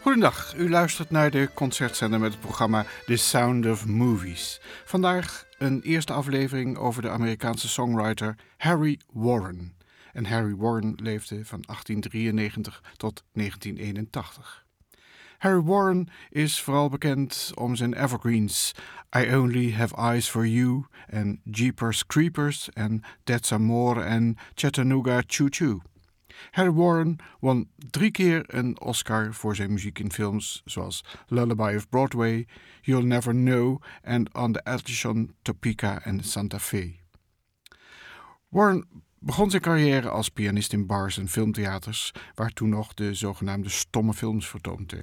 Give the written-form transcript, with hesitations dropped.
Goedendag, u luistert naar de concertzender met het programma The Sound of Movies. Vandaag een eerste aflevering over de Amerikaanse songwriter Harry Warren. En Harry Warren leefde van 1893 tot 1981. Harry Warren is vooral bekend om zijn evergreens I Only Have Eyes for You en Jeepers Creepers en That's Amore en Chattanooga Choo Choo. Harry Warren won 3 keer een Oscar voor zijn muziek in films zoals Lullaby of Broadway, You'll Never Know en On the Edge on Topeka en Santa Fe. Warren begon zijn carrière als pianist in bars en filmtheaters, waar toen nog de zogenaamde stomme films vertoond